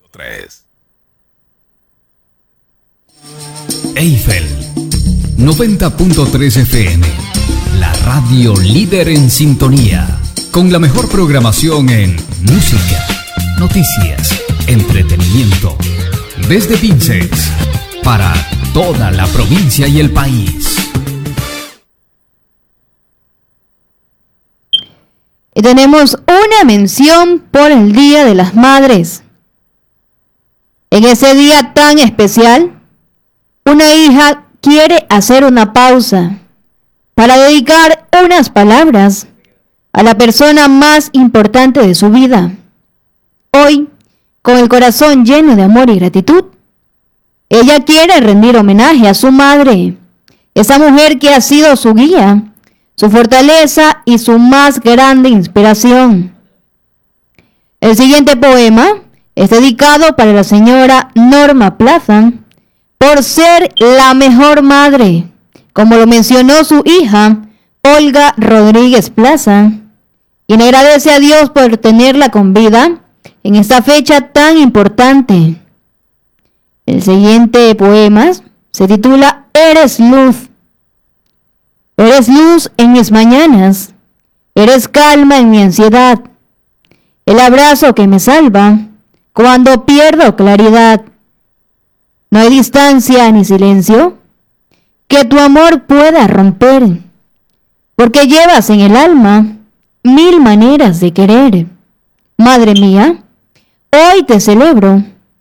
3. Eiffel 90.3 FM, la radio líder en sintonía, con la mejor programación en música, noticias, entretenimiento, desde Pinces, para toda la provincia y el país. Y tenemos una mención por el Día de las Madres. En ese día tan especial, una hija quiere hacer una pausa para dedicar unas palabras a la persona más importante de su vida. Hoy, con el corazón lleno de amor y gratitud, ella quiere rendir homenaje a su madre, esa mujer que ha sido su guía, su fortaleza y su más grande inspiración. El siguiente poema es dedicado para la señora Norma Plaza, por ser la mejor madre, como lo mencionó su hija, Olga Rodríguez Plaza, quien agradece a Dios por tenerla con vida en esta fecha tan importante. El siguiente poema se titula Eres luz. Eres luz en mis mañanas, eres calma en mi ansiedad, el abrazo que me salva cuando pierdo claridad. No hay distancia ni silencio que tu amor pueda romper, porque llevas en el alma 1000 maneras de querer. Madre mía, hoy te celebro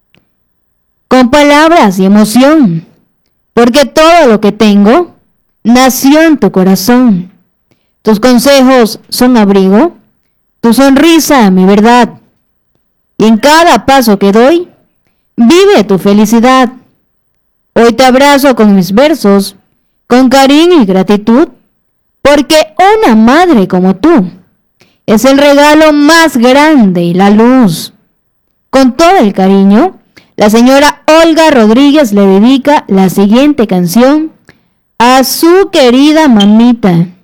con palabras y emoción, porque todo lo que tengo nació en tu corazón. Tus consejos son abrigo, tu sonrisa mi verdad, y en cada paso que doy, vive tu felicidad. Hoy te abrazo con mis versos, con cariño y gratitud, porque una madre como tú es el regalo más grande y la luz. Con todo el cariño, la señora Olga Rodríguez le dedica la siguiente canción a su querida mamita.